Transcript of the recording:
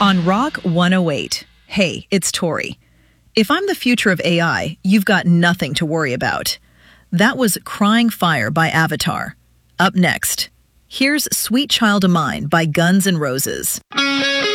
On Rock 108, hey, it's Tori. If I'm the future of AI, you've got nothing to worry about. That was Crying Fire by Avatar. Up next, here's Sweet Child of Mine by Guns N' Roses.